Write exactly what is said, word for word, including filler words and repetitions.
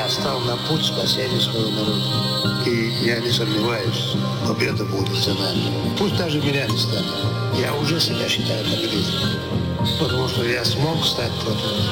Я стал на путь спасения своего народа. И я не сомневаюсь, победа будет за нами. Пусть даже меня не станет. Я уже себя считаю победителем. Потому что я смог стать против